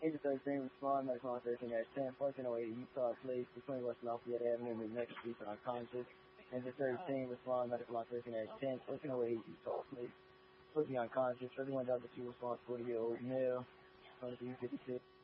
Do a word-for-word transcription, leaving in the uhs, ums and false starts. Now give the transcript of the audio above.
Agent thirteen, respond, medical on thirteen dash ten, fourteen oh eight Utah Place, between West Lafayette Avenue and McNext Street for unconscious. Agent thirteen, respond, medical on thirteen dash ten, fourteen oh eight Utah Place, supposed to be unconscious. thirty-one Delta two, response, forty-year-old male, twenty-three fifty-six.